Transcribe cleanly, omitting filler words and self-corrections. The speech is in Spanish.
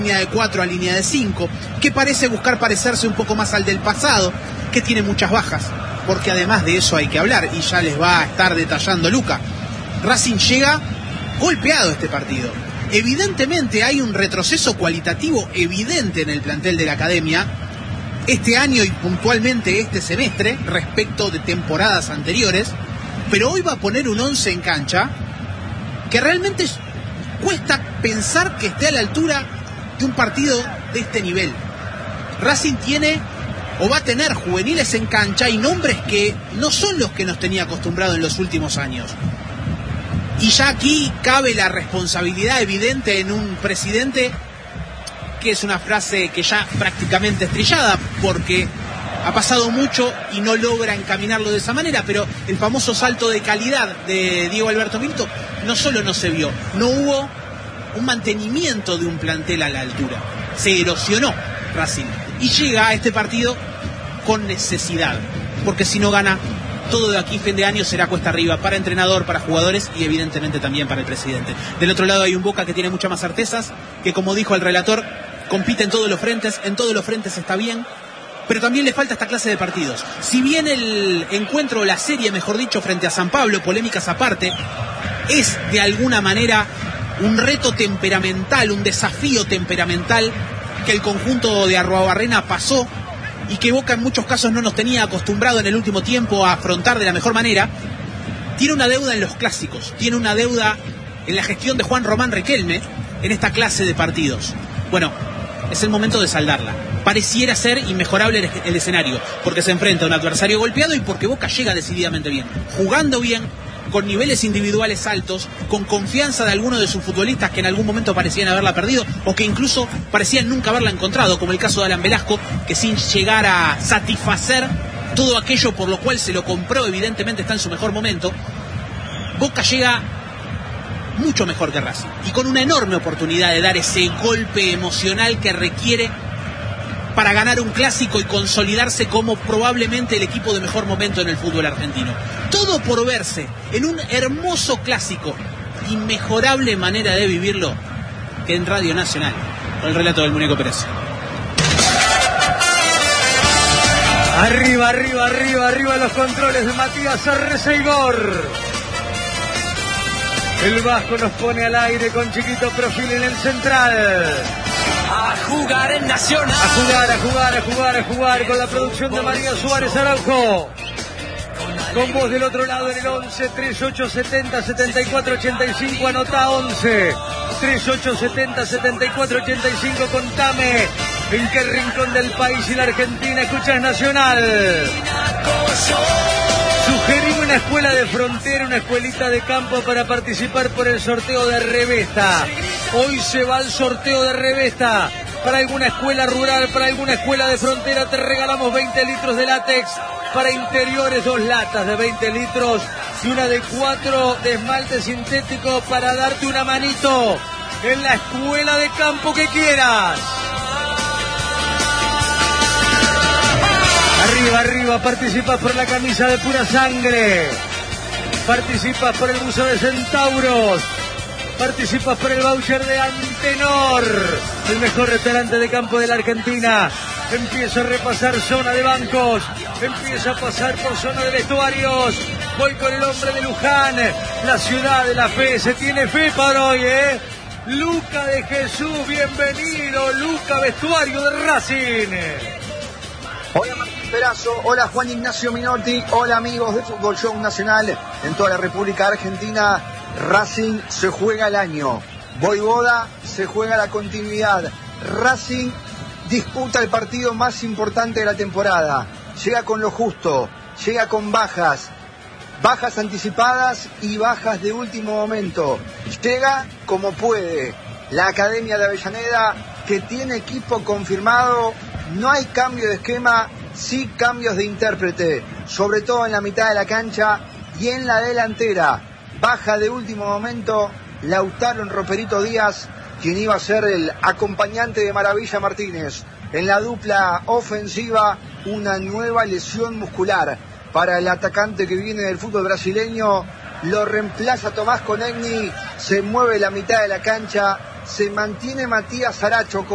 línea de 4 a línea de 5, que parece buscar parecerse un poco más al del pasado, que tiene muchas bajas, porque además de eso hay que hablar, y ya les va a estar detallando Luca. Racing llega golpeado a este partido. Evidentemente hay un retroceso cualitativo evidente en el plantel de la academia, este año y puntualmente este semestre, respecto de temporadas anteriores, pero hoy va a poner un 11 en cancha que realmente cuesta pensar que esté a la altura de un partido de este nivel. Racing tiene o va a tener juveniles en cancha y nombres que no son los que nos tenía acostumbrado en los últimos años. Y ya aquí cabe la responsabilidad evidente en un presidente, que es una frase que ya prácticamente estrellada, porque ha pasado mucho y no logra encaminarlo de esa manera, pero el famoso salto de calidad de Diego Alberto Milito no solo no se vio, no hubo un mantenimiento de un plantel a la altura. Se erosionó Racing y llega a este partido con necesidad, porque si no gana, todo de aquí fin de año será cuesta arriba para entrenador, para jugadores y evidentemente también para el presidente. Del otro lado hay un Boca que tiene muchas más certezas, que como dijo el relator, compite en todos los frentes está bien, pero también le falta esta clase de partidos. Si bien el encuentro, la serie mejor dicho, frente a San Pablo, polémicas aparte, es de alguna manera un reto temperamental, un desafío temperamental que el conjunto de Arruabarrena pasó y que Boca en muchos casos no nos tenía acostumbrado en el último tiempo a afrontar de la mejor manera, tiene una deuda en los clásicos, tiene una deuda en la gestión de Juan Román Riquelme en esta clase de partidos. Bueno, es el momento de saldarla. Pareciera ser inmejorable el escenario, porque se enfrenta a un adversario golpeado y porque Boca llega decididamente bien, jugando bien, con niveles individuales altos, con confianza de algunos de sus futbolistas que en algún momento parecían haberla perdido o que incluso parecían nunca haberla encontrado, como el caso de Alan Velasco, que sin llegar a satisfacer todo aquello por lo cual se lo compró, evidentemente está en su mejor momento. Boca llega mucho mejor que Racing y con una enorme oportunidad de dar ese golpe emocional que requiere para ganar un clásico y consolidarse como probablemente el equipo de mejor momento en el fútbol argentino. Todo por verse en un hermoso clásico, inmejorable manera de vivirlo, que en Radio Nacional, con el relato del Muñeco Pérez. Arriba, arriba, arriba, arriba los controles de Matías Arreceigor. El Vasco nos pone al aire con chiquito perfil en el central. A jugar en Nacional. A jugar con la producción de María Suárez Araujo. Con vos del otro lado en el 11 3870 7485, anotá 11 3870 7485, contame en qué rincón del país y la Argentina escuchas Nacional. Sugerí una escuela de frontera, una escuelita de campo para participar por el sorteo de Revesta. Hoy se va el sorteo de Revesta. Para alguna escuela rural, para alguna escuela de frontera, te regalamos 20 litros de látex. Para interiores, 2 latas de 20 litros y una de 4 de esmalte sintético para darte una manito en la escuela de campo que quieras. Arriba, arriba, participas por la camisa de Pura Sangre, participas por el buzo de Centauros, participas por el voucher de Antenor, el mejor restaurante de campo de la Argentina. Empiezo a repasar zona de bancos, empiezo a pasar por zona de vestuarios. Voy con el hombre de Luján, la ciudad de la fe. Se tiene fe para hoy, Luca de Jesús, bienvenido. Luca, vestuario de Racing. Hola Martín Perazo, hola Juan Ignacio Minotti, hola amigos de Fútbol Show Nacional. En toda la República Argentina, Racing se juega el año. Voivoda se juega la continuidad. Racing disputa el partido más importante de la temporada. Llega con lo justo, llega con bajas anticipadas y bajas de último momento. Llega como puede. La Academia de Avellaneda, que tiene equipo confirmado, no hay cambio de esquema, sí cambios de intérprete, sobre todo en la mitad de la cancha y en la delantera. Baja de último momento Lautaro Roperito Díaz, quien iba a ser el acompañante de Maravilla Martínez. En la dupla ofensiva, una nueva lesión muscular para el atacante que viene del fútbol brasileño. Lo reemplaza Tomás Conegni, se mueve la mitad de la cancha, se mantiene Matías Aracho